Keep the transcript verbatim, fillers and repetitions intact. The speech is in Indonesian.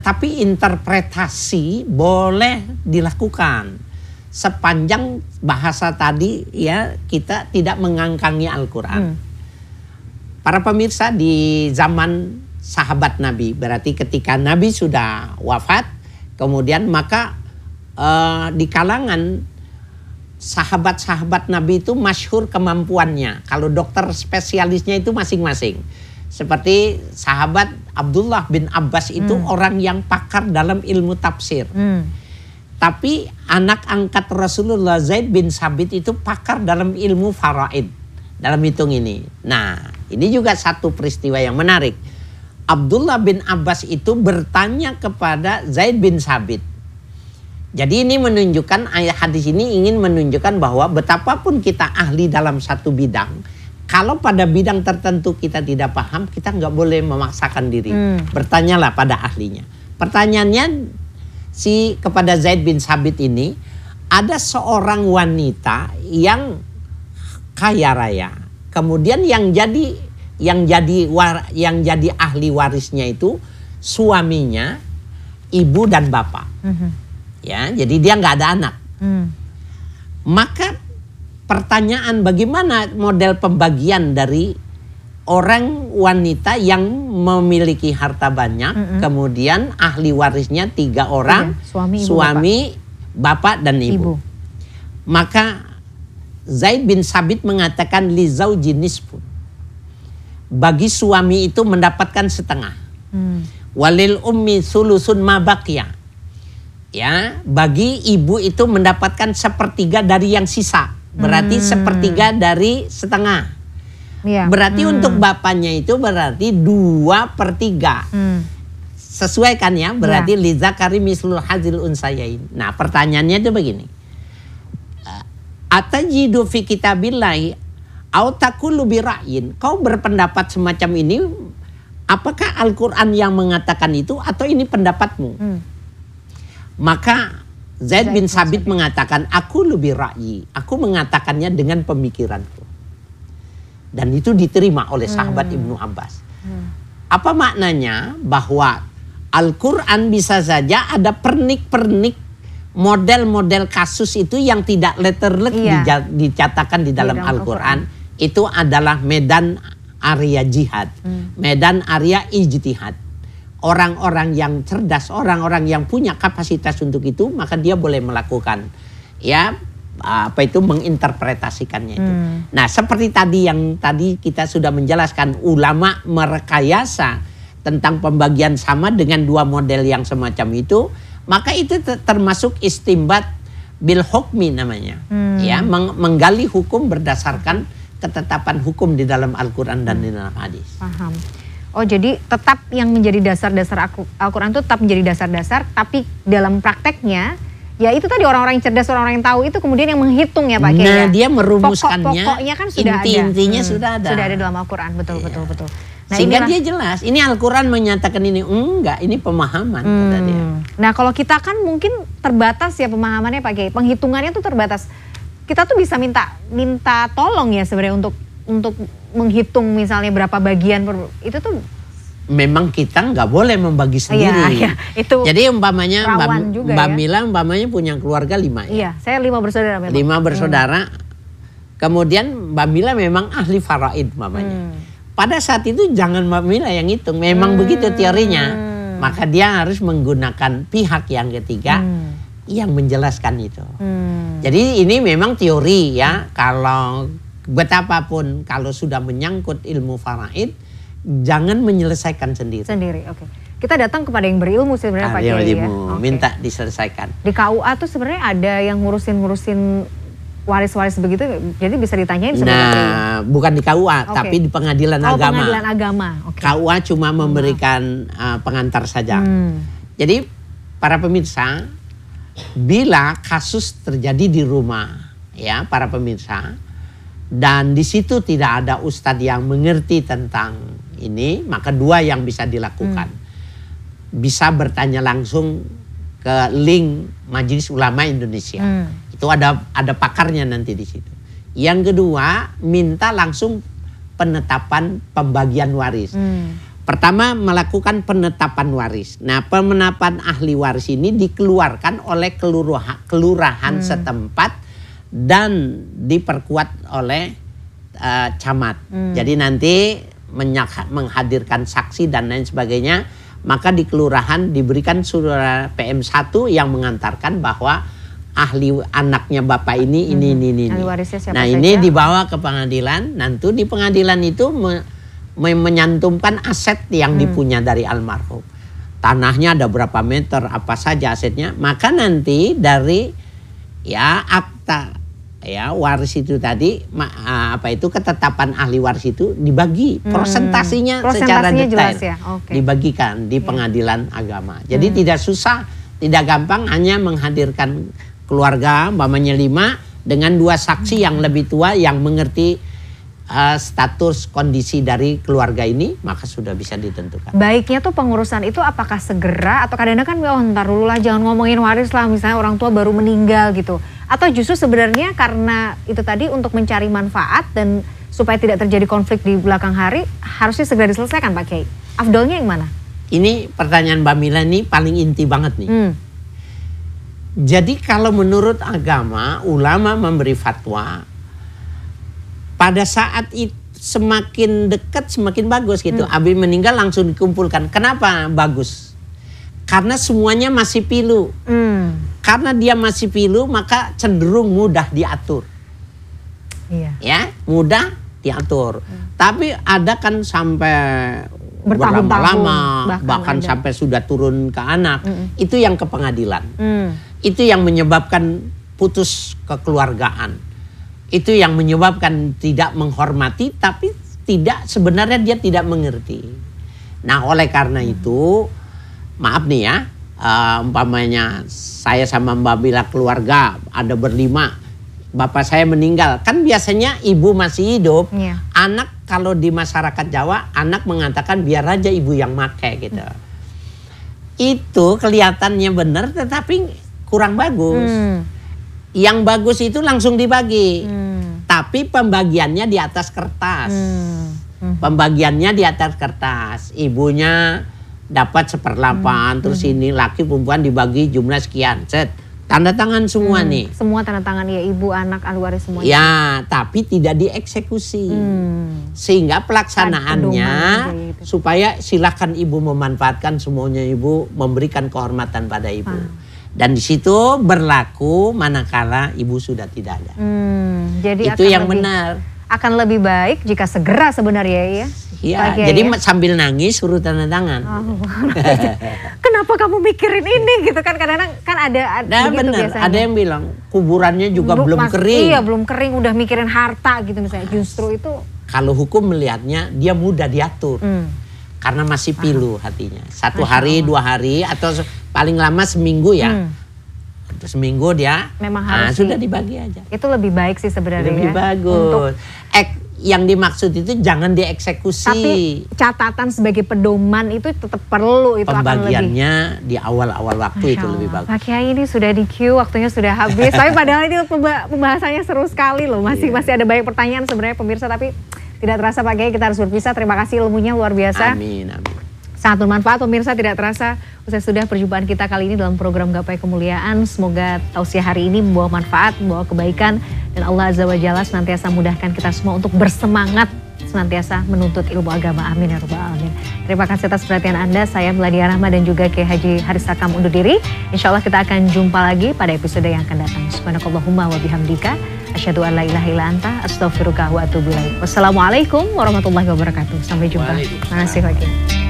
Tapi interpretasi boleh dilakukan sepanjang bahasa tadi ya kita tidak mengangkangi Al-Quran. Hmm. Para pemirsa, di zaman sahabat Nabi, berarti ketika Nabi sudah wafat, kemudian maka uh, di kalangan sahabat-sahabat Nabi itu masyhur kemampuannya. Kalau dokter spesialisnya itu masing-masing. Seperti sahabat Abdullah bin Abbas itu hmm. orang yang pakar dalam ilmu tafsir. Hmm. Tapi anak angkat Rasulullah Zaid bin Sabit itu pakar dalam ilmu faraid. Dalam hitung ini. Nah, ini juga satu peristiwa yang menarik. Abdullah bin Abbas itu bertanya kepada Zaid bin Sabit. Jadi ini menunjukkan, ayat hadis ini ingin menunjukkan bahwa betapapun kita ahli dalam satu bidang, kalau pada bidang tertentu kita tidak paham, kita nggak boleh memaksakan diri. Hmm. Bertanyalah pada ahlinya. Pertanyaannya si kepada Zaid bin Sabit ini, ada seorang wanita yang kaya raya. Kemudian yang jadi yang jadi war, yang jadi ahli warisnya itu suaminya, ibu dan bapak. Hmm. Ya, jadi dia nggak ada anak. Hmm. Maka pertanyaan bagaimana model pembagian dari orang wanita yang memiliki harta banyak, mm-hmm. kemudian ahli warisnya tiga orang, iya, suami, ibu, suami bapak. bapak dan ibu. ibu. Maka Zaid bin Sabit mengatakan li zauji nisfun. Bagi suami itu mendapatkan setengah. Hmm. Walil ummi sulusun ma baqiya. Ya, bagi ibu itu mendapatkan sepertiga dari yang sisa. Berarti hmm. sepertiga dari setengah. Ya. Berarti hmm. untuk bapaknya itu berarti dua per tiga. Hmm. Sesuai kan ya? Berarti ya. Lizakari mislul hazil unsayain. Nah pertanyaannya itu begini. Atajidu fi kitabillahi au taqulu bi ra'yin. Kau berpendapat semacam ini, apakah Al-Quran yang mengatakan itu atau ini pendapatmu? Hmm. Maka Zaid bin Sabit mengatakan, aku lebih ra'yi. Aku mengatakannya dengan pemikiranku. Dan itu diterima oleh sahabat hmm. Ibnu Abbas. Hmm. Apa maknanya? Bahwa Al-Quran bisa saja ada pernik-pernik model-model kasus itu yang tidak letterlek iya. dicatatkan di dalam Al-Quran. Al itu adalah medan area jihad. Hmm. Medan area ijtihad. Orang-orang yang cerdas, orang-orang yang punya kapasitas untuk itu, maka dia boleh melakukan ya apa itu menginterpretasikannya itu. Hmm. Nah, seperti tadi yang tadi kita sudah menjelaskan, ulama merekayasa tentang pembagian sama dengan dua model yang semacam itu, maka itu termasuk istimbat bil hukmi namanya. Hmm. Ya, meng menggali hukum berdasarkan ketetapan hukum di dalam Al-Quran dan hmm. di dalam hadis. Paham. Oh, jadi tetap yang menjadi dasar-dasar Al-Quran itu tetap menjadi dasar-dasar, tapi dalam prakteknya, ya itu tadi orang-orang yang cerdas, orang-orang yang tahu itu kemudian yang menghitung ya Pak Kiai. Nah, dia merumuskannya, pokok-pokoknya kan sudah inti-intinya ada. sudah ada. Sudah ada dalam Al-Quran, betul, yeah. betul, betul. Nah, sehingga inilah, dia jelas, ini Al-Quran menyatakan ini, enggak, ini pemahaman hmm. kata dia. Nah, kalau kita kan mungkin terbatas ya pemahamannya Pak Kiai, penghitungannya tuh terbatas. Kita tuh bisa minta minta tolong ya sebenarnya untuk untuk menghitung misalnya berapa bagian per, itu tuh memang kita nggak boleh membagi sendiri. Iya, iya. Itu jadi umpamanya Mbak, juga, Mbak ya? Mila umpamanya punya keluarga lima ya. Iya, saya lima bersaudara. Memang. Lima bersaudara. Hmm. Kemudian Mbak Mila memang ahli faraid umpamanya. Hmm. Pada saat itu jangan Mbak Mila yang hitung. Memang hmm. begitu teorinya. Maka dia harus menggunakan pihak yang ketiga hmm. yang menjelaskan itu. Hmm. Jadi ini memang teori ya. Hmm. Kalau betapapun kalau sudah menyangkut ilmu faraid, jangan menyelesaikan sendiri. Sendiri, oke. Okay. Kita datang kepada yang berilmu sebenarnya ah, Pak Kiai ya. Okay. Minta diselesaikan. Di K U A tuh sebenarnya ada yang ngurusin-ngurusin waris-waris begitu, jadi bisa ditanyain sebenarnya. Nah, bukan di K U A, okay. tapi di pengadilan oh, agama. Pengadilan agama. Okay. K U A cuma memberikan uh, pengantar saja. Hmm. Jadi para pemirsa, bila kasus terjadi di rumah, ya para pemirsa, dan di situ tidak ada ustadz yang mengerti tentang ini, maka dua yang bisa dilakukan. Hmm. Bisa bertanya langsung ke link Majelis Ulama Indonesia. Hmm. Itu ada ada pakarnya nanti di situ. Yang kedua, minta langsung penetapan pembagian waris. Hmm. Pertama, melakukan penetapan waris. Nah, penetapan ahli waris ini dikeluarkan oleh kelurahan, kelurahan hmm. setempat dan diperkuat oleh uh, camat. Hmm. Jadi nanti menghadirkan saksi dan lain sebagainya, maka di kelurahan diberikan surat P M satu yang mengantarkan bahwa ahli anaknya bapak ini hmm. ini ini ini. Ahli warisnya siapa nah saja? Ini dibawa ke pengadilan, nanti di pengadilan itu me, me, menyantumkan aset yang hmm. dipunya dari almarhum. Tanahnya ada berapa meter, apa saja asetnya, maka nanti dari ya akta ya waris itu tadi apa itu ketetapan ahli waris itu dibagi hmm. prosentasinya, secara detail ya? Okay. dibagikan di pengadilan yeah. agama. Jadi hmm. tidak susah, tidak gampang, hanya menghadirkan keluarga umpamanya lima dengan dua saksi hmm. yang lebih tua yang mengerti uh, status kondisi dari keluarga ini, maka sudah bisa ditentukan. Baiknya tuh pengurusan itu apakah segera atau kadang-kadang kan oh, ntar dulu lah jangan ngomongin waris lah, misalnya orang tua baru meninggal gitu. Atau justru sebenarnya karena itu tadi untuk mencari manfaat dan supaya tidak terjadi konflik di belakang hari harusnya segera diselesaikan Pak Kiai. Afdolnya yang mana? Ini pertanyaan Mbak Mila ini paling inti banget nih. Hmm. Jadi kalau menurut agama, ulama memberi fatwa pada saat itu semakin dekat semakin bagus gitu. Hmm. Abi meninggal langsung dikumpulkan. Kenapa bagus? Karena semuanya masih pilu. Hmm. Karena dia masih pilu maka cenderung mudah diatur. Iya. Ya, mudah diatur. Hmm. Tapi ada kan sampai berlama-lama bahkan, bahkan sampai sudah turun ke anak. Hmm. Itu yang ke pengadilan. Hmm. Itu yang menyebabkan putus kekeluargaan. Itu yang menyebabkan tidak menghormati tapi tidak sebenarnya dia tidak mengerti. Nah, oleh karena hmm. itu maaf nih ya, uh, umpamanya saya sama Mbak Bila keluarga ada berlima, bapak saya meninggal, kan biasanya ibu masih hidup, yeah. anak kalau di masyarakat Jawa anak mengatakan biar aja ibu yang make gitu. Hmm. Itu kelihatannya benar tetapi kurang bagus. Hmm. Yang bagus itu langsung dibagi, hmm. tapi pembagiannya di atas kertas. Hmm. Hmm. Pembagiannya di atas kertas, ibunya dapat seperlapan, hmm. terus hmm. ini laki perempuan dibagi jumlah sekian, set, tanda tangan semua hmm. nih. Semua tanda tangan ya ibu, anak, ahli waris semuanya. Ya, tapi tidak dieksekusi, hmm. sehingga pelaksanaannya gitu. Supaya silakan ibu memanfaatkan semuanya, ibu memberikan kehormatan pada ibu. Ah. Dan di situ berlaku manakala ibu sudah tidak ada. Hmm, jadi itu yang lebih, benar. Akan lebih baik jika segera sebenarnya ya. Iya, jadi ya? Sambil nangis suruh tanda tangan. Oh, kenapa kamu mikirin ini gitu kan? Kadang-kadang kan ada nah, begitu benar, biasanya. Ada yang bilang kuburannya juga belum, belum mas, kering. Iya, belum kering udah mikirin harta gitu misalnya. Justru itu kalau hukum melihatnya dia mudah diatur. Hmm. Karena masih pilu ah. hatinya. Satu Masya hari, Allah. dua hari atau paling lama seminggu ya. Hmm. Seminggu dia memang harus nah, sudah dibagi aja. Itu lebih baik sih sebenarnya. Lebih ya. bagus. Ek, yang dimaksud itu jangan dieksekusi. Tapi catatan sebagai pedoman itu tetap perlu. Itu pembagiannya akan lebih... di awal-awal waktu Masya itu Allah. Lebih bagus. Pak Kiai ini sudah di queue, waktunya sudah habis. Tapi padahal ini pembahasannya seru sekali loh. Masih yeah. masih ada banyak pertanyaan sebenarnya pemirsa, tapi tidak terasa Pak Kiai kita harus berpisah. Terima kasih ilmunya luar biasa. Amin, amin. Sangat bermanfaat pemirsa, tidak terasa usai sudah perjumpaan kita kali ini dalam program Gapai Kemuliaan. Semoga tausiah hari ini membawa manfaat, membawa kebaikan, dan Allah Azza wa Jalla senantiasa mudahkan kita semua untuk bersemangat senantiasa menuntut ilmu agama. Amin ya rabbal alamin. Terima kasih atas perhatian Anda. Saya Meladia Rahma dan juga Kiai Haji Haris Sakam undur diri. Insya Allah kita akan jumpa lagi pada episode yang akan datang. Subhanakallahumma wa bihamdika asyhadu an la ilaha illa anta astaghfiruka wa atubu ilaik. Wassalamualaikum warahmatullahi wabarakatuh. Sampai jumpa. Terima kasih Pak Kiai.